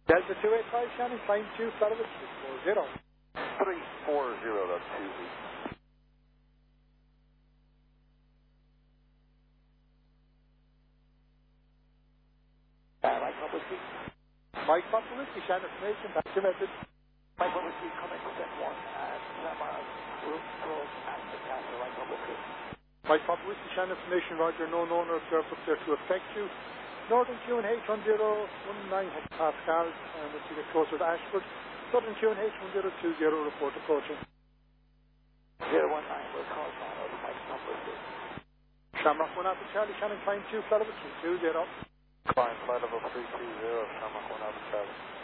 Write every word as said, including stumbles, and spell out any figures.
Delta two eight five, Shannon, climb two, Salovich, four zero. three four zero dot two eight. Uh, Mike Papa Whiskey. Mike Papa Whiskey, Shannon, information, back to message. Mike Papa Whiskey, coming to set one, and Sama, room twelve, at the castle, Mike Papa Whiskey. Mike Papa Whiskey, Shannon, information, Roger, no known or observed up there to affect you. Northern Q and H one zero one nine Pascal, and once you get closer to Ashford, Southern Q and H one zero two zero, report approaching. zero one nine, we'll call down over Mike Papa Whiskey. Shamrock one Alpha Charlie, Shannon, climb two, Salovich, two zero. Climb flight level three two zero, Shamrock one Alpha Charlie.